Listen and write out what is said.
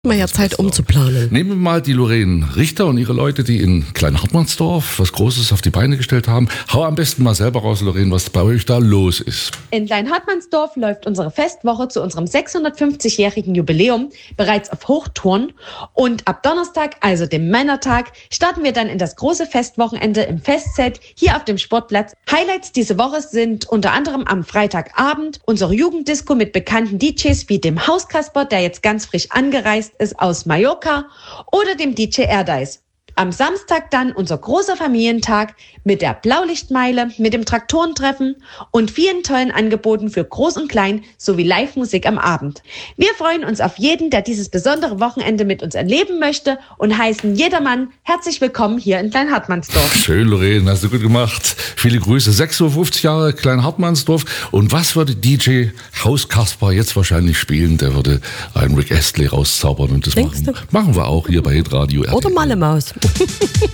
Mal ja Zeit umzuplanen. Nehmen wir mal die Lorraine Richter und ihre Leute, die in Klein-Hartmannsdorf was Großes auf die Beine gestellt haben. Hau am besten mal selber raus, Lorraine, was bei euch da los ist. In Klein-Hartmannsdorf läuft unsere Festwoche zu unserem 650-jährigen Jubiläum bereits auf Hochtouren. Und ab Donnerstag, also dem Männertag, starten wir dann in das große Festwochenende im Festzelt hier auf dem Sportplatz. Highlights diese Woche sind unter anderem am Freitagabend unsere Jugenddisco mit bekannten DJs wie dem Hauskasper, der jetzt ganz frisch angereist ist aus Mallorca, oder dem DJ Erdeis. Am Samstag dann unser großer Familientag mit der Blaulichtmeile, mit dem Traktorentreffen und vielen tollen Angeboten für Groß und Klein sowie Live-Musik am Abend. Wir freuen uns auf jeden, der dieses besondere Wochenende mit uns erleben möchte und heißen jedermann herzlich willkommen hier in Klein-Hartmannsdorf. Schön, Lorraine, hast du gut gemacht. Viele Grüße. 56 Jahre Klein-Hartmannsdorf. Und was würde DJ Hauskasper jetzt wahrscheinlich spielen? Der würde einen Rick Astley rauszaubern und das machen wir auch hier bei Hitradio. Oder Malle Maus.